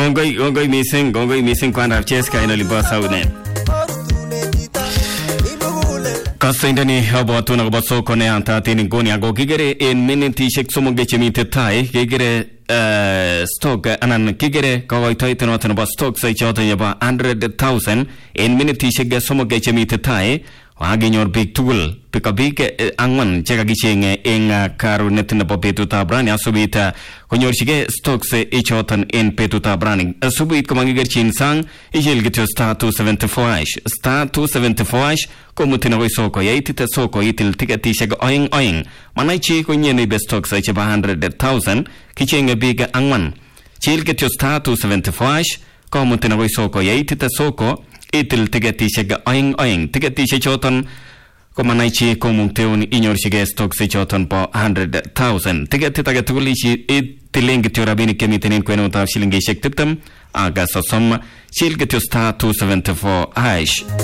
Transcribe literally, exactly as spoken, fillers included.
Kongoi kongoi missing kongoi missing kwandap Cheska ino libo saunen. Kasaindani abwatun akobo soko ne antatin ngoni ako kigere en minitishek somok chemite tai kigere Uh, stock anan kigere kawaitoit noton nebo stock sai choton yebo one hundred thousand en minitishek somok chemite tai waginyor big tugul pika big angwan cheka gichenge en karunet nebo betutab rani asubit konyorchige stocks e choton en betutab rani asubit komangigerchin sang ijel gityo star two seventy-four hash star two seventy-four hash komutin agoi soko yaitite soko itil tiketishek oing oing manaichi konyene be stocks chebo one hundred thousand kichenge big angwan chil gityo star two seventy-four hash komutin agoi soko yaitite soko itil tiketishek oing oing tiketishek choton komanaichi komukteun inyorchige stocks choton po one hundred thousand tiketit age tugul itilen kityo rabinik chemiten en kwenutab shilingishek tiptem ak sosom chil kityo star two seventy-four hash.